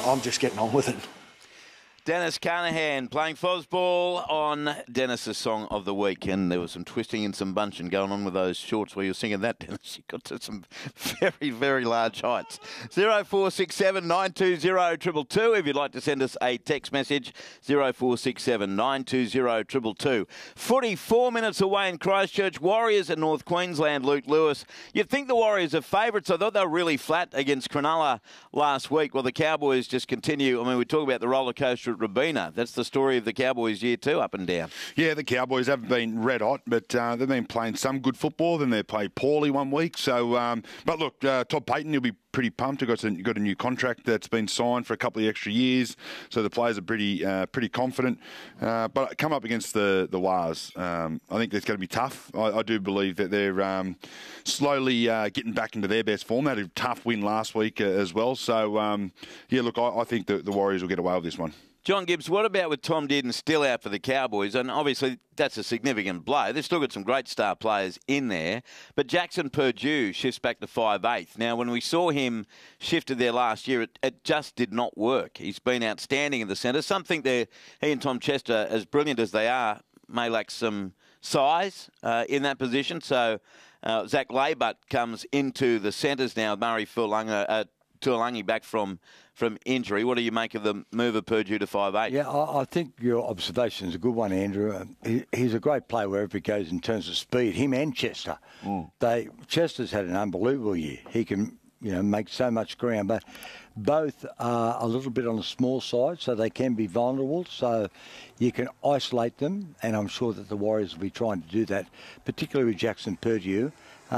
I'm just getting on with it. Dennis Carnahan playing Fosball on Dennis's Song of the Week. And there was some twisting and some bunching going on with those shorts where you were singing that, Dennis. You got to some very, very large heights. 0467 920 222 if you'd like to send us a text message. 0467 920 222. Footy 4 minutes away in Christchurch. Warriors at North Queensland, Luke Lewis. You'd think the Warriors are favourites. I thought they were really flat against Cronulla last week. Well, the Cowboys just continue. I mean, we talk about the roller coaster at Robina. That's the story of the Cowboys year too, up and down. Yeah, the Cowboys haven't been red hot, but they've been playing some good football. Then they played poorly one week. So, but look, Todd Payton, he'll be pretty pumped. Got a new contract that's been signed for a couple of extra years, so the players are pretty confident. But come up against the Wars, I think it's going to be tough. I do believe that they're slowly getting back into their best form. They had a tough win last week as well. So, yeah, look, I think the Warriors will get away with this one. John Gibbs, what about with Tom Dearden still out for the Cowboys? And obviously that's a significant blow. They've still got some great star players in there. But Jackson Purdue shifts back to 5'8". Now, when we saw him shifted there last year, it just did not work. He's been outstanding in the centre. Some think he and Tom Chester, as brilliant as they are, may lack some size in that position. So Zach Laybutt comes into the centres now. Murray Tuolangi back from injury. What do you make of the move of Purdue to 5'8"? Yeah, I think your observation is a good one, Andrew. He's a great player wherever he goes in terms of speed. Him and Chester. Chester's had an unbelievable year. He can, make so much ground, but both are a little bit on the small side, so they can be vulnerable. So you can isolate them, and I'm sure that the Warriors will be trying to do that, particularly with Jackson Purdue.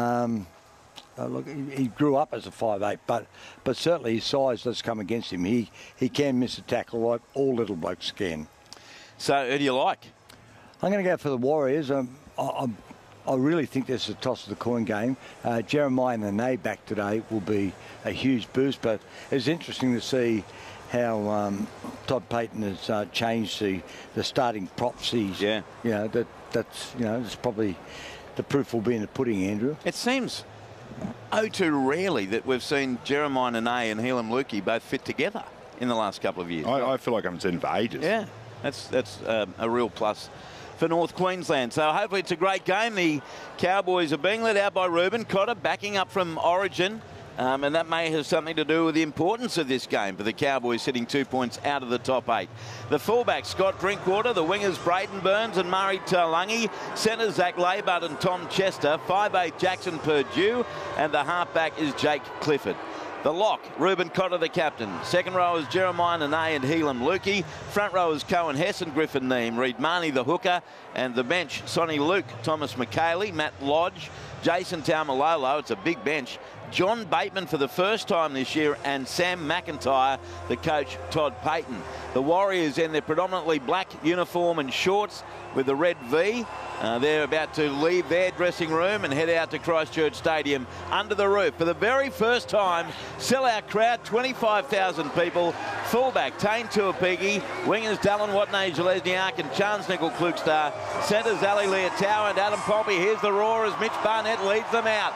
Look, he grew up as a 5'8", but certainly his size does come against him. He can miss a tackle like all little blokes can. So who do you like? I'm going to go for the Warriors. I really think this is a toss of the coin game. Jeremiah Nene back today will be a huge boost, but it's interesting to see how Todd Payton has changed the starting props. That's probably the proof will be in the pudding, Andrew. It seems too rarely that we've seen Jeremiah Nene and Helam Lukey both fit together in the last couple of years. I feel like I haven't seen them for ages. Yeah, that's a real plus for North Queensland. So hopefully it's a great game. The Cowboys are being led out by Ruben Cotter, backing up from Origin. And that may have something to do with the importance of this game for the Cowboys, sitting 2 points out of the top 8. The fullbacks, Scott Drinkwater, the wingers, Braden Burns and Murray Tuolangi, centres, Zach Laybutt and Tom Chester, 5'8", Jackson Purdue, and the halfback is Jake Clifford. The lock, Ruben Cotter, the captain. Second row is Jeremiah Nene and Helam Lukey. Front row is Cohen Hess and Griffin Neame. Reid Marnie, the hooker. And the bench, Sonny Luke, Thomas McKaylee, Matt Lodge, Jason Taumalolo. It's a big bench. John Bateman for the first time this year, and Sam McIntyre, the coach, Todd Payton. The Warriors in their predominantly black uniform and shorts with the red V. They're about to leave their dressing room and head out to Christchurch Stadium under the roof. For the very first time, sellout crowd, 25,000 people. Fullback, Tane Tuapigi. Wingers, Dallin Watney-Jelesniak and Chance Nickel-Klugstar. Centres, Ali Leotau and Adam Pompey. Here's the roar as Mitch Barnett leads them out.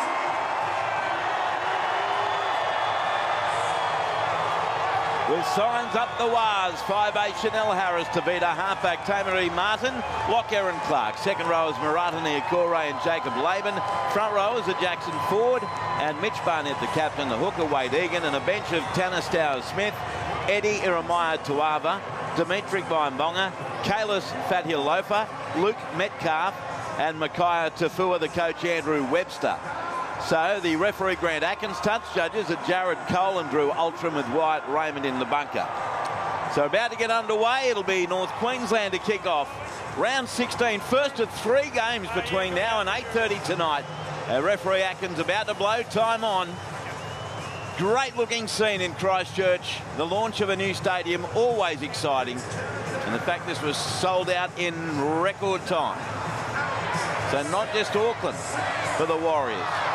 With signs up the Wars, 5'8" Chanel Harris to beat a halfback Tamari Martin, lock Aaron Clark. Second row is Marata Niokore and Jacob Laban. Front row is a Jackson Ford and Mitch Barnett, the captain, the hooker Wade Egan, and a bench of Tanner Stowers-Smith, Eddie Iremaya Tuava, Dimitri Baimbonga, Kalis Fathialofa, Luke Metcalf, and Micaiah Tafua, the coach Andrew Webster. So the referee Grant Atkins, touch judges are Jared Cole and Drew Ultram with Wyatt Raymond in the bunker. So about to get underway, it'll be North Queensland to kick off round 16, first of 3 games between now and 8:30 tonight. Referee Atkins about to blow time on. Great looking scene in Christchurch. The launch of a new stadium, always exciting. And the fact this was sold out in record time. So not just Auckland for the Warriors.